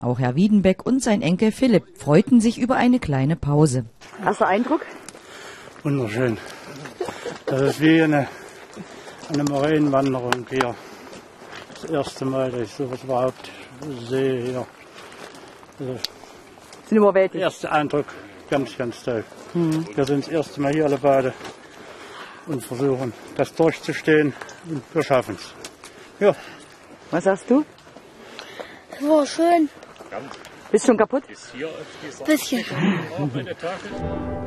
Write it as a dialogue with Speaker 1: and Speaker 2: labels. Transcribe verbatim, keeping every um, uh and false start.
Speaker 1: Auch Herr Wiedenbeck und sein Enkel Philipp freuten sich über eine kleine Pause.
Speaker 2: Erster Eindruck?
Speaker 3: Wunderschön. Das ist wie eine, eine Marienwanderung hier. Das erste Mal, dass ich sowas überhaupt sehe hier. Also
Speaker 2: Sind überwältigt.
Speaker 3: erster Eindruck, ganz, ganz toll. Hm. Wir sind das erste Mal hier alle beide und versuchen, das durchzustehen, und wir schaffen es. Ja.
Speaker 2: Was sagst du?
Speaker 4: War schön.
Speaker 2: Bist schon kaputt?
Speaker 4: Bisschen.